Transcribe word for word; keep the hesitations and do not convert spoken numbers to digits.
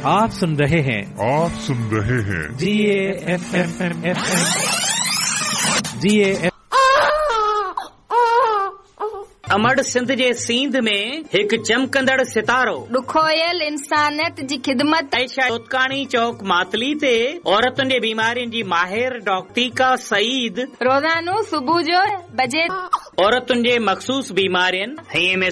आप सुन रहे हैं आप सुन रहे हैं जी A F F M F M G ए अमड़ सिंध जे सींध में हिकु चमकंदड़ सितारो ॾुखोयल इंसानियत जी ख़िदमत आयशा उतकाणी चौक मातली ते औरतुनि जे बीमारियुनि जी माहिर डॉक्टिका सईद रोज़ानो सुबुह जो बजे औरतुनि जे मख़सूस बीमारियुनि, हीअं में